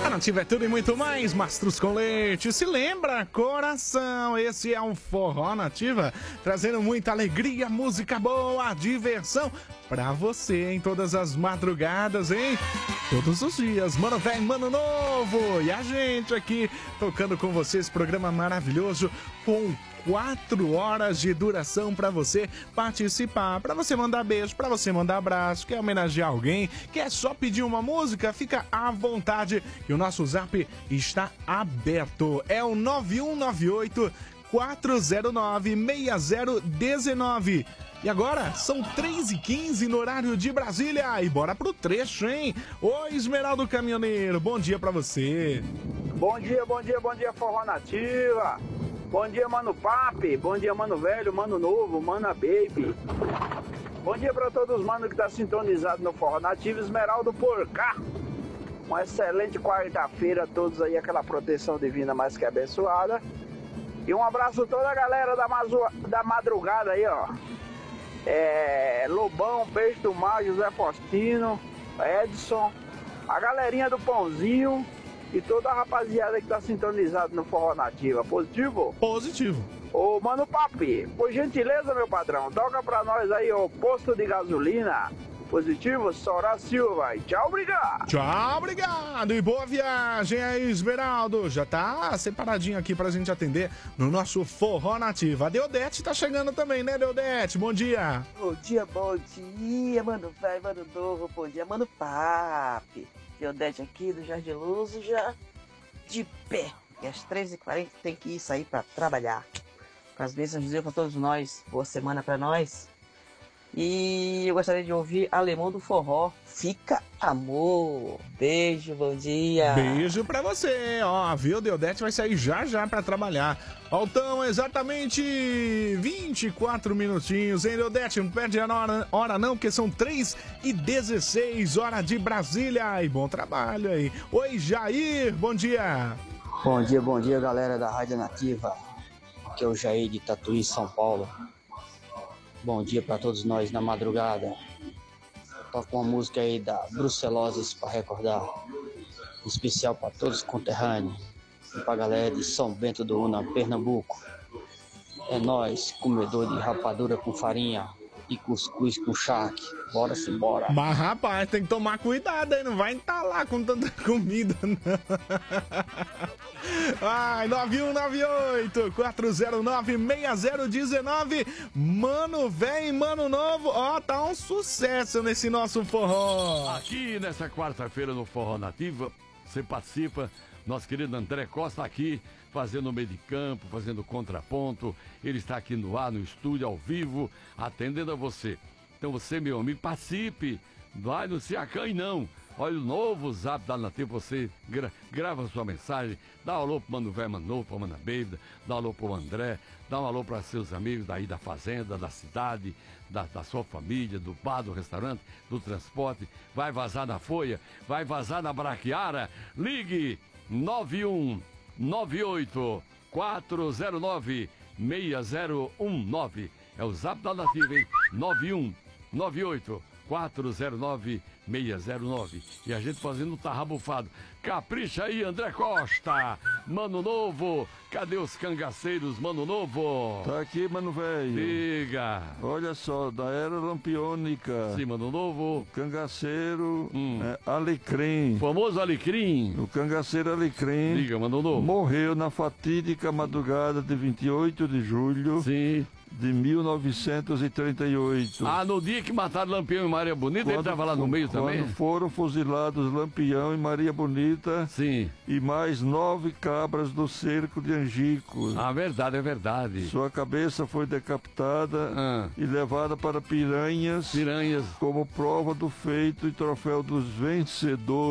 Não tiver tudo e muito mais, Mastros com Leite. Se lembra, coração, esse é um Forró Nativa, trazendo muita alegria, música boa, diversão pra você em todas as madrugadas, hein? Todos os dias, mano velho, mano novo. E a gente aqui tocando com você esse programa maravilhoso com 4 horas de duração para você participar, para você mandar beijo, para você mandar abraço, quer homenagear alguém, quer só pedir uma música, fica à vontade e o nosso zap está aberto. É o 9198 409 6019. E agora são 3h15 no horário de Brasília e bora pro trecho, hein? Oi, Esmeraldo Caminhoneiro, bom dia pra você. Bom dia, Forró Nativa. Bom dia, Mano Papi. Bom dia, Mano Velho, Mano Novo, Mana Baby. Bom dia pra todos os manos que tá sintonizado no Forró Nativa. Esmeraldo por cá. Uma excelente quarta-feira a todos aí, aquela proteção divina mais que abençoada. E um abraço a toda a galera da madrugada aí, ó. Lobão, Peixe do Mar, José Faustino, Edson, a galerinha do Pãozinho e toda a rapaziada que tá sintonizado no Forró Nativa. Positivo? Positivo. Ô, Mano Papi, por gentileza, meu patrão, toca pra nós aí o posto de gasolina. Positivo, Sora Silva. E tchau, obrigado. Tchau, obrigado. E boa viagem aí, Esmeraldo. Já tá separadinho aqui pra gente atender no nosso Forró Nativa. A Deodete tá chegando também, né, Deodete? Bom dia. Bom dia, mano velho, mano novo. Bom dia, Mano Papi. Deodete aqui do Jardim Luz, já de pé. E às 13h40 tem que sair pra trabalhar. Com as bênçãos de Deus pra todos nós. Boa semana pra nós. E eu gostaria de ouvir Alemão do Forró. Fica amor. Beijo, bom dia. Beijo pra você. Ó, viu? Deodete vai sair já pra trabalhar. Faltam exatamente 24 minutinhos, hein, Deodete? Não perde a hora não, porque são 3h16, hora de Brasília. E bom trabalho aí. Oi, Jair, bom dia. Bom dia, galera da Rádio Nativa. Aqui é o Jair de Tatuí, São Paulo. Bom dia para todos nós na madrugada. Toca uma música aí da Bruceloses para recordar. Em especial para todos os conterrâneos. E para a galera de São Bento do Una, Pernambuco. É nós, comedor de rapadura com farinha e cuscuz com charque. Bora se bora. Mas rapaz, tem que tomar cuidado aí, não vai entalar com tanta comida, não. Ai, 9198-409-6019. Mano velho, mano novo. Ó, tá um sucesso nesse nosso forró. Aqui nessa quarta-feira no Forró Nativa, você participa. Nosso querido André Costa aqui, fazendo meio de campo, fazendo contraponto. Ele está aqui no ar, no estúdio, ao vivo, atendendo a você. Então você, meu amigo, participe. Vai, não se acanhe, não. Olha o novo zap da Nativa, você grava sua mensagem, dá um alô pro Mano Velho, Mano Novo, pra Mana Baby, dá um alô pro André, dá um alô para seus amigos daí da fazenda, da cidade, da sua família, do bar, do restaurante, do transporte. Vai vazar na Folha, vai vazar na Braquiara. Ligue 9198-409-6019. É o zap da Nativa, hein? 9198-409-6019. E a gente fazendo o tarrabufado. Capricha aí, André Costa. Mano Novo, cadê os cangaceiros, Mano Novo? Tá aqui, mano velho. Diga. Olha só, da era lampiônica. Sim, Mano Novo. Cangaceiro Alecrim. Famoso Alecrim. O cangaceiro Alecrim. Diga, Mano Novo. Morreu na fatídica madrugada de 28 de julho. Sim. De 1938. Ah, no dia que mataram Lampião e Maria Bonita, ele estava lá no meio também? Quando foram fuzilados Lampião e Maria Bonita. Sim. E mais 9 cabras do cerco de Angicos. Ah, verdade, é verdade. Sua cabeça foi decapitada e levada para Piranhas. Piranhas. Como prova do feito e troféu dos vencedores.